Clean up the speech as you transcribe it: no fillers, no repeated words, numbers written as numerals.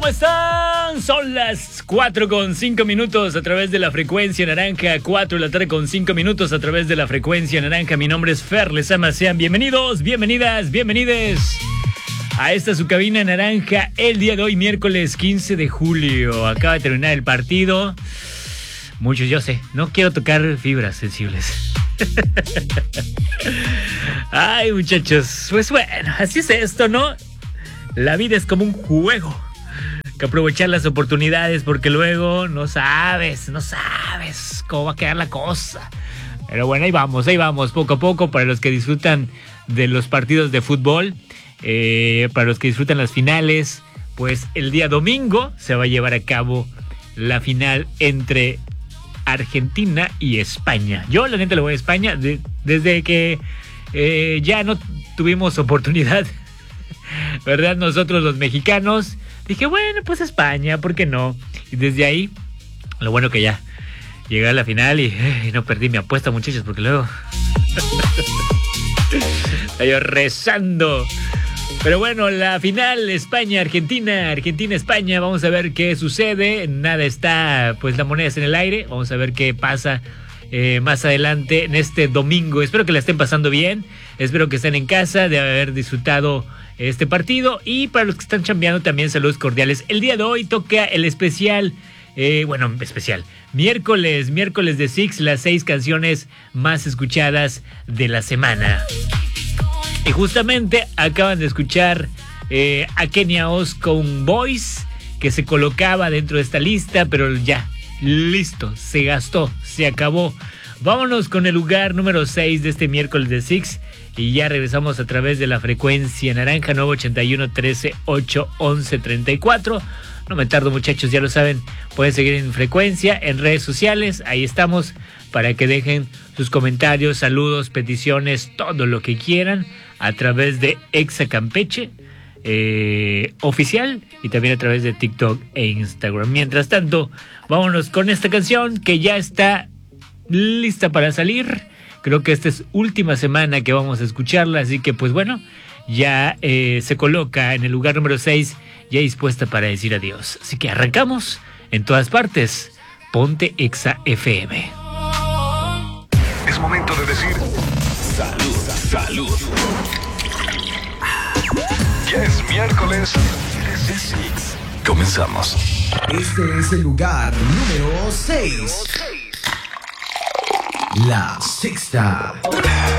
¿Cómo están? Son las 4:05 a través de la frecuencia naranja, 4 de la tarde con 5 minutos a través de la frecuencia naranja. Mi nombre es Fer Lezama, sean bienvenidos, bienvenidas, bienvenides a esta su cabina naranja el día de hoy, miércoles 15 de julio. Acaba de terminar el partido. Muchos, yo sé, no quiero tocar fibras sensibles. Ay, muchachos, pues bueno, así es esto, ¿no? La vida es como un juego. Que aprovechar las oportunidades porque luego no sabes cómo va a quedar la cosa. Pero bueno, ahí vamos, poco a poco, para los que disfrutan de los partidos de fútbol, para los que disfrutan las finales, pues el día domingo se va a llevar a cabo la final entre Argentina y España. Yo la neta le voy a España desde que ya no tuvimos oportunidad, ¿verdad? Nosotros los mexicanos. Dije, bueno, pues España, ¿por qué no? Y desde ahí, lo bueno que ya llegué a la final y no perdí mi apuesta, muchachos, porque luego estoy yo rezando. Pero bueno, la final España-Argentina, Argentina-España, vamos a ver qué sucede. Nada está, pues la moneda está en el aire. Vamos a ver qué pasa más adelante en este domingo. Espero que la estén pasando bien, espero que estén en casa de haber disfrutado este partido, y para los que están chambeando también saludos cordiales. El día de hoy toca el especial, miércoles de Six, las 6 canciones más escuchadas de la semana. Y justamente acaban de escuchar a Kenia Oz con Boys, que se colocaba dentro de esta lista, pero ya, listo, se gastó, se acabó. Vámonos con el lugar número 6 de este miércoles de Six. Y ya regresamos a través de la frecuencia naranja 981-13-8-11-34. No me tardo, muchachos, ya lo saben. Pueden seguir en frecuencia, en redes sociales. Ahí estamos para que dejen sus comentarios, saludos, peticiones, todo lo que quieran a través de Exa Campeche oficial, y también a través de TikTok e Instagram. Mientras tanto, vámonos con esta canción que ya está lista para salir. Creo que esta es última semana que vamos a escucharla, así que pues bueno, ya se coloca en el lugar número 6, ya dispuesta para decir adiós. Así que arrancamos en todas partes. Ponte Exa FM. Es momento de decir salud, salud. Ya es miércoles de Six. Comenzamos. Este es el lugar número 6. La sexta.